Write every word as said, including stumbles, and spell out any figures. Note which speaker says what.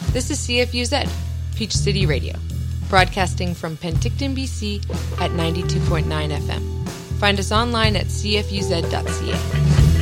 Speaker 1: This is C F U Z, Peach City Radio, broadcasting from Penticton, B C at ninety-two point nine F M. Find us online at c f u z dot c a.